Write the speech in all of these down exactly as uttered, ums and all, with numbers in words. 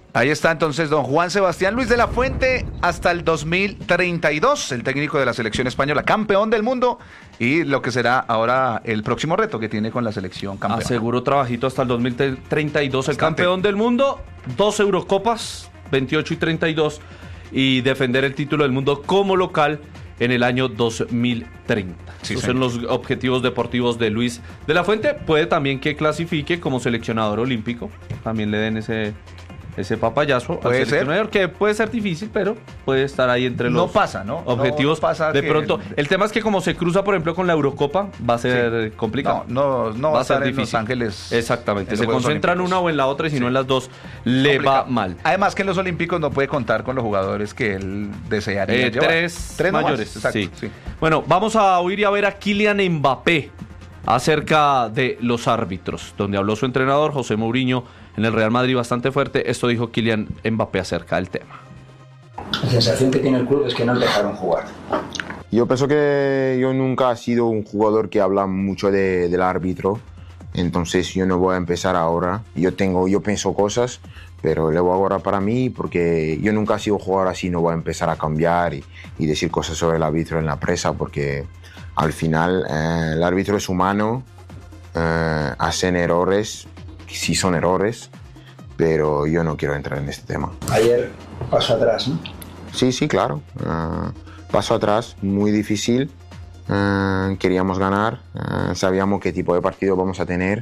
Ahí está entonces don Juan Sebastián Luis de la Fuente hasta el dos mil treinta y dos, el técnico de la selección española, campeón del mundo, y lo que será ahora el próximo reto que tiene con la selección campeona. Aseguró trabajito hasta el dos mil treinta y dos, el Bastante. campeón del mundo, dos Eurocopas, veintiocho y treinta y dos, y defender el título del mundo como local en el año dos mil treinta. Sí, Esos señor. son los objetivos deportivos de Luis de la Fuente. Puede también que clasifique como seleccionador olímpico, también le den ese... ese papayazo Puede al ser. seleccionador, que puede ser difícil, pero puede estar ahí entre los No pasa, ¿no? objetivos. No pasa de que- pronto, el tema es que como se cruza, por ejemplo, con la Eurocopa, va a ser complicado. No, no, no va a estar en Los Ángeles. Exactamente, en se los Juegos concentra en Olímpicos. una o en la otra, y si Sí. no en las dos, le Complicado. va mal. Además que en los Olímpicos no puede contar con los jugadores que él desearía Eh, llevar. tres, Tres nomás, mayores. exacto, sí. sí. Bueno, vamos a oír y a ver a Kylian Mbappé acerca de los árbitros, donde habló su entrenador José Mourinho en el Real Madrid bastante fuerte. Esto dijo Kylian Mbappé acerca del tema. La sensación que tiene el club es que no le dejaron jugar. Yo pienso que yo nunca he sido un jugador que habla mucho de, del árbitro, entonces yo no voy a empezar ahora. Yo tengo, yo pienso cosas, pero le voy ahora para mí, porque yo nunca he sido jugador así, no voy a empezar a cambiar y, y decir cosas sobre el árbitro en la prensa, porque al final eh, el árbitro es humano, eh, hacen errores, sí son errores, pero yo no quiero entrar en este tema. Ayer pasó atrás, ¿no? Sí, sí, claro. Uh, paso atrás, muy difícil. Uh, queríamos ganar, uh, sabíamos qué tipo de partido vamos a tener,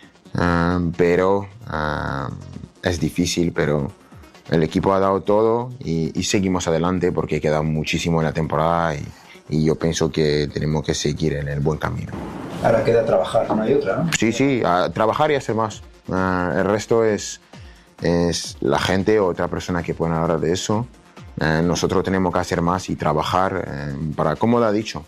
uh, pero uh, es difícil, pero el equipo ha dado todo y, y seguimos adelante porque queda muchísimo en la temporada y, y yo pienso que tenemos que seguir en el buen camino. Ahora queda trabajar, no hay otra, ¿no? Sí, sí, a trabajar y hacer más. Uh, el resto es, es la gente o otra persona que pueden hablar de eso. Uh, nosotros tenemos que hacer más y trabajar uh, para, como lo ha dicho,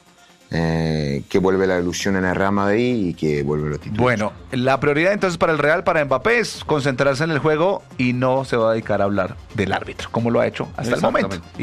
uh, que vuelve la ilusión en el Real Madrid y que vuelve los títulos. Bueno, la prioridad entonces para el Real, para Mbappé, es concentrarse en el juego y no se va a dedicar a hablar del árbitro, como lo ha hecho hasta el momento. Exactamente.